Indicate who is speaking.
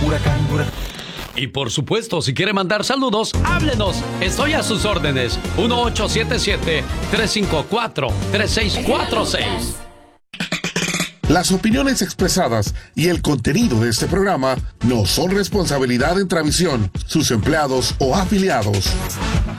Speaker 1: Y por supuesto, si quiere mandar saludos, háblenos. Estoy a sus órdenes. 1877-354-3646.
Speaker 2: Las opiniones expresadas y el contenido de este programa no son responsabilidad de Intravisión, sus empleados o afiliados.